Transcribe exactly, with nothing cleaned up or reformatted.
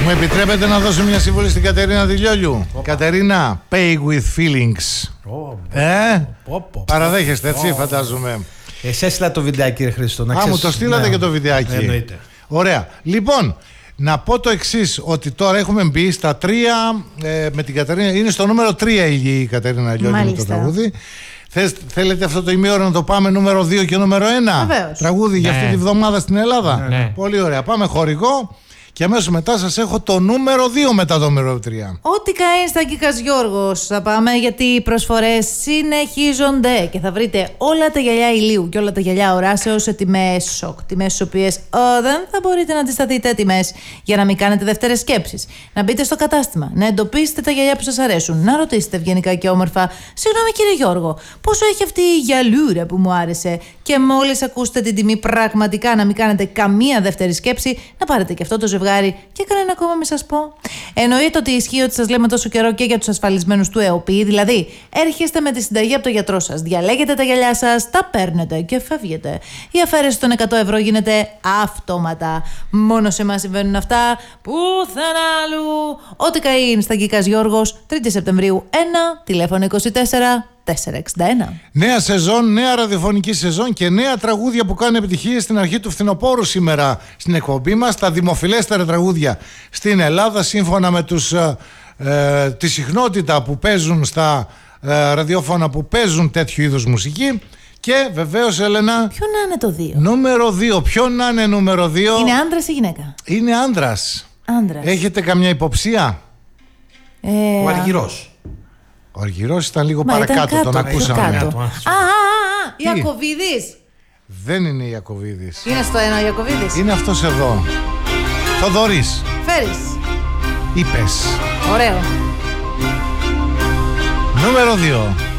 Μου επιτρέπετε να δώσω μια συμβουλή στην Κατερίνα Δηλιόλιου? Κατερίνα, pay with feelings. Oh, ε, oh, oh. Παραδέχεστε, έτσι oh. φαντάζομαι. Εσύ έστειλα το βιντεάκι, ρε Χρήστο. Α, μου το στείλατε, ναι, και το βιντεάκι. Εννοείται. Ωραία. Λοιπόν, να πω το εξής, ότι τώρα έχουμε μπει στα τρία ε, με την Κατερίνα. Είναι στο νούμερο τρία η Κατερίνα Δηλιόλιου με το τραγούδι. Θες, θέλετε αυτό το ημίωρο να το πάμε νούμερο δύο και νούμερο ένα τραγούδι, ναι, για αυτή τη βδομάδα στην Ελλάδα? Ναι, ναι. Πολύ ωραία. Πάμε χορηγό. Και αμέσως μετά σας έχω το νούμερο δύο μετά το νούμερο τρία. Ό,τι καεί στα Κίκας Γιώργος θα πάμε, γιατί οι προσφορές συνεχίζονται και θα βρείτε όλα τα γυαλιά ηλίου και όλα τα γυαλιά οράσεως σε τιμές σοκ. Τιμές στις οποίες oh, δεν θα μπορείτε να αντισταθείτε, τιμές για να μην κάνετε δεύτερες σκέψεις. Να μπείτε στο κατάστημα, να εντοπίσετε τα γυαλιά που σας αρέσουν, να ρωτήσετε ευγενικά και όμορφα: συγγνώμη κύριε Γιώργο, πόσο έχει αυτή η γυαλούρα που μου άρεσε? Και μόλις ακούσετε την τιμή, πραγματικά να μην κάνετε καμία δεύτερη σκέψη, να πάρετε και αυτό το ζευγάρι και κανένα ακόμα μην σας πω. Εννοείται ότι ισχύει ότι σας λέμε τόσο καιρό και για τους ασφαλισμένους του ΕΟΠΗ, δηλαδή έρχεστε με τη συνταγή από το γιατρό σας, διαλέγετε τα γυαλιά σας, τα παίρνετε και φεύγετε. Η αφαίρεση των εκατό ευρώ γίνεται αυτόματα. Μόνο σε εμάς συμβαίνουν αυτά, πουθενά αλλού. Ό,τι καεί στα Κίκας Γιώργος, τρίτη Σεπτεμβρίου ένα, τηλέφωνο είκοσι τέσσερα τετρακόσια εξήντα ένα. Νέα σεζόν, νέα ραδιοφωνική σεζόν και νέα τραγούδια που κάνουν επιτυχίες στην αρχή του φθινοπόρου σήμερα στην εκπομπή μας. Τα δημοφιλέστερα τραγούδια στην Ελλάδα, σύμφωνα με τους, ε, ε, τη συχνότητα που παίζουν στα ε, ραδιόφωνα που παίζουν τέτοιου είδους μουσική. Και βεβαίως, Έλενα, ποιο να είναι το δύο? Νούμερο δύο. Ποιο να είναι νούμερο δύο? Είναι άντρας ή γυναίκα? Είναι άντρας. Άντρας. Έχετε καμιά υποψία? Ε, Ο Αργυρός. Ο Αργυρός ήταν λίγο Μα παρακάτω, ήταν κάτω, τον ακούσαμε. Κάτω. Α, α, α, Ιακωβίδης. Δεν είναι Ιακωβίδης. Είναι στο ένα ο Ιακωβίδης. Είναι αυτός εδώ. Θοδωρής. Φέρεις. Είπες. Ωραίο. Νούμερο δύο.